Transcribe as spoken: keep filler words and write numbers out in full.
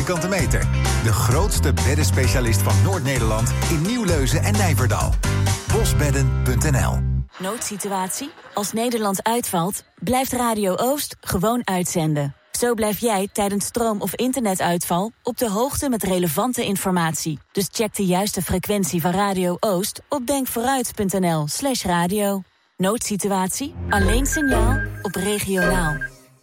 vierkante meter. De grootste beddenspecialist van Noord-Nederland in Nieuwleuzen en Nijverdal. bosbedden punt n l. Noodsituatie? Als Nederland uitvalt, blijft Radio Oost gewoon uitzenden. Zo blijf jij tijdens stroom- of internetuitval op de hoogte met relevante informatie. Dus check de juiste frequentie van Radio Oost op denkvooruit punt n l slash radio. Noodsituatie? Alleen signaal op regionaal.